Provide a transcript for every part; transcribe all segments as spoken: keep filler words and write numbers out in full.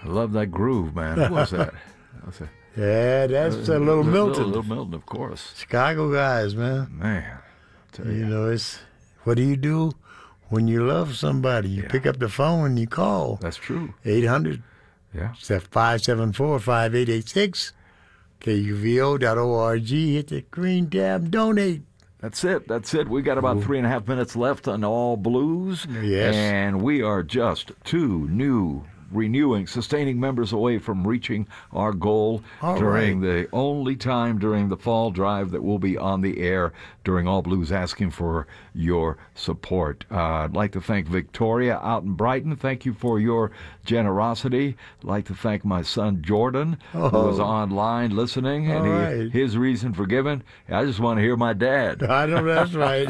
I love that groove, man. What was that? What's that? Yeah, that's Uh, a little Milton. Little, little Milton, of course. Chicago guys, man. Man, tell You you. know, it's what do you do when you love somebody? You Yeah. pick up the phone and you call. That's true. eight hundred, Yeah. five seven four, five eight eight six, K U V O dot org. Hit the green tab, donate. That's it. That's it. We got about three and a half minutes left on All Blues. Yes. And we are just two new, renewing, sustaining members away from reaching our goal All during right. the only time during the fall drive that we'll be on the air during All Blues, asking for your support. Uh, I'd like to thank Victoria out in Brighton. Thank you for your generosity. I'd like to thank my son Jordan, who was Oh. online listening, and All he, right. his reason for giving, I just want to hear my dad. I know that's right.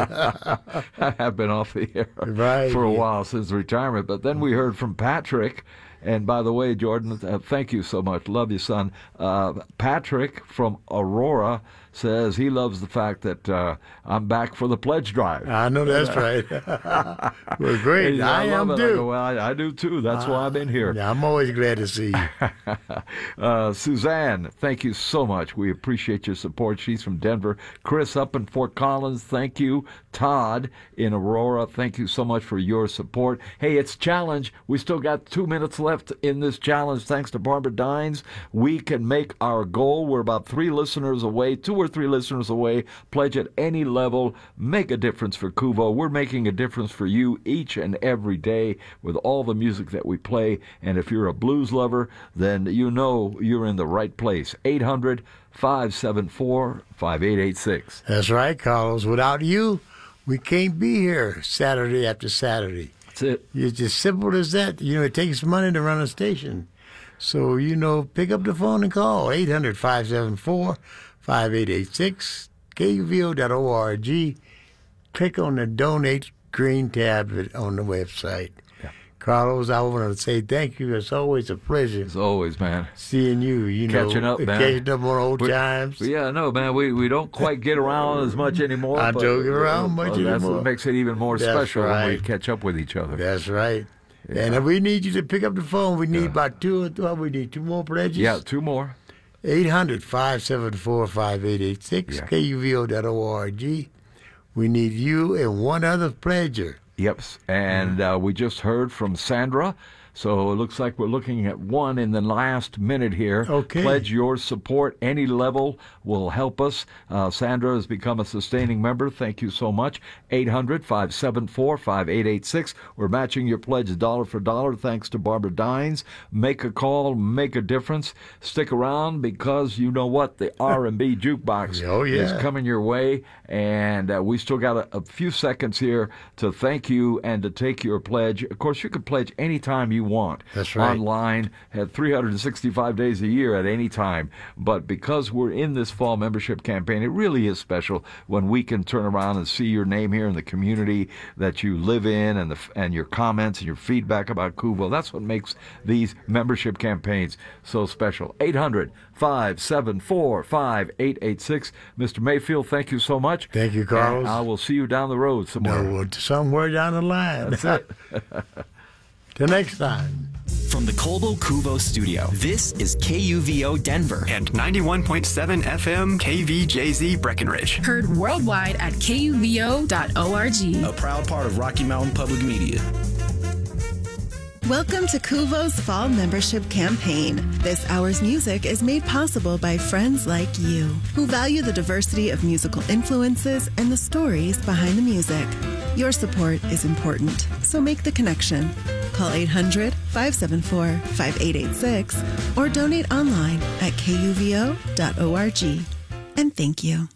I have been off the air Right, for a yeah. while since retirement. But then we heard from Patrick. And by the way, Jordan, uh, thank you so much. Love you, son. Uh, Patrick from Aurora says he loves the fact that uh, I'm back for the pledge drive. I know that's right. Well, great. And I, love am it. I too. go, well, I, I do too. That's why I'm in here. Yeah, I'm always glad to see you. uh, Suzanne, thank you so much. We appreciate your support. She's from Denver. Chris up in Fort Collins, thank you. Todd in Aurora, thank you so much for your support. Hey, it's challenge. We still got two minutes left in this challenge. Thanks to Barbara Dines, we can make our goal. We're about three listeners away, two or three listeners away. Pledge at any level. Make a difference for Kuvo. We're making a difference for you each and every day with all the music that we play. And if you're a blues lover, then you know you're in the right place. eight hundred, five seven four, five eight eight six. That's right, Carlos. Without you, we can't be here Saturday after Saturday. That's it. It's just simple as that. You know, it takes money to run a station. So, you know, pick up the phone and call eight hundred, five seven four, five eight eight six, K U V O dot org. Click on the donate green tab on the website. Yeah. Carlos, I want to say thank you. It's always a pleasure As always, man. seeing you. You Catching know, up, man. Catching up on old We- times. Yeah, no, man, we, we don't quite get around as much anymore. I but, don't get around much well, That's anymore. what makes it even more That's special when we right. catch up with each other. That's right. And if we need you to pick up the phone, we need about two or three, we need two more pledges. Yeah, two more. eight hundred, five seven four, five eight eight six, Yeah. K U V O dot org. We need you and one other pledger. Yep. And uh, we just heard from Sandra. So it looks like we're looking at one in the last minute here. Okay. Pledge your support. Any level will help us. Uh, Sandra has become a sustaining member. Thank you so much. eight hundred, five seven four, five eight eight six. We're matching your pledge dollar for dollar thanks to Barbara Dines. Make a call. Make a difference. Stick around because you know what? The R and B Jukebox Oh, yeah. is coming your way. And uh, we still got a, a few seconds here to thank you and to take your pledge. Of course, you can pledge anytime you want. That's right. Online at three hundred sixty-five days a year at any time. But because we're in this fall membership campaign, it really is special when we can turn around and see your name here in the community that you live in, and the and your comments and your feedback about Kuvo. That's what makes these membership campaigns so special. eight hundred, five seven four, five eight eight six. Mister Mayfield, thank you so much. Thank you, Carlos. And I will see you down the road somewhere. No, well, somewhere down the line. That's it. Till next time. From the Colbo Kuvo studio, this is K U V O Denver And ninety-one point seven F M K V J Z Breckenridge. Heard worldwide at K U V O dot org. A proud part of Rocky Mountain Public Media. Welcome to Kuvo's Fall Membership Campaign. This hour's music is made possible by friends like you, who value the diversity of musical influences and the stories behind the music. Your support is important, so make the connection. Call eight hundred, five seven four, five eight eight six or donate online at K U V O dot org. And thank you.